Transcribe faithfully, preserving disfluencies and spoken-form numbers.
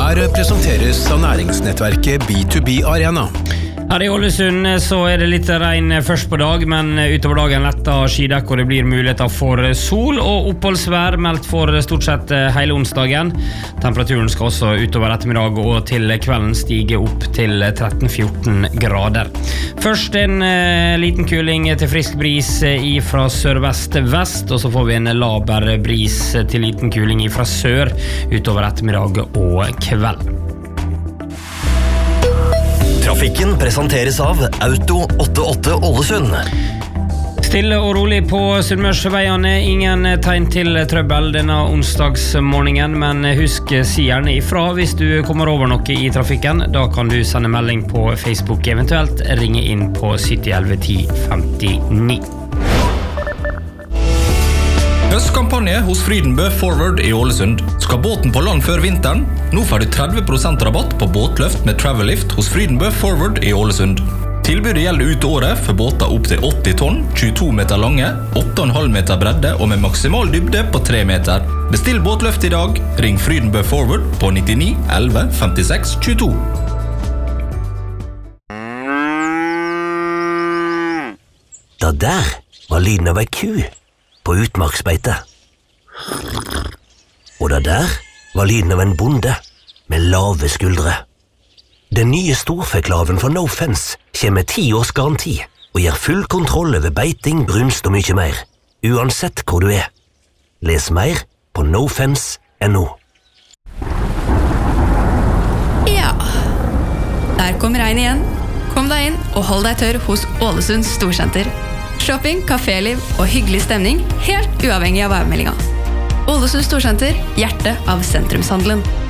Her presenteres av næringsnettverket B to B Arena. Her I Ålesund så er det litt regn først på dag, men utover dagen letter skydekk og det blir muligheter for sol og oppholdsvær meldt for stort sett hele onsdagen. Temperaturen skal også utover ettermiddag og til kvelden stige opp til tretten fjorten grader. Først en eh, liten kuling til frisk bris fra sørvest-vest, og så får vi en laber bris til liten kuling fra sør utover ettermiddag og kveld. Trafikken presenteres av Auto åttiåtte Ålesund. Stille og rolig på Sunnmørsveiene, ingen tegn til trøbbel denne onsdagsmorgenen, men husk si gjerne ifra hvis du kommer over noe I trafikken. Da kan du sende melding på Facebook, eventuelt ringe inn på sytti elleve ti femtini. Høstkampanje hos Frydenbø Forward I Ålesund. Skal båten på land før vinteren? Nå får du tretti prosent rabatt på båtløft med Travel-lift hos Frydenbø Forward I Ålesund. Tilbudet gjelder ut året for båter opp til åtti tonn, tjueto meter lange, åtte komma fem meter bredde og med maksimal dybde på tre meter. Bestill båtløft I dag. Ring Frydenbø Forward på nittini elleve femtiseks tjueto. Da der var lyden av ei ku på utmarksbeite. Og da der var lyden av en bonde med lave skuldre. Den nye storfeklaven fra No Fence kommer med ti års garanti og gir full kontroll over beiting, brunst og mye mer, uansett hvor du er. Les mer på nofence punktum no. Ja, der kom regn igjen. Kom deg inn og hold deg tørr hos Ålesund Storsenter. Shopping, kaféliv og hyggelig stemning, helt uavhengig av værmeldinga. Ålesund Storsenter, hjertet av sentrumshandelen.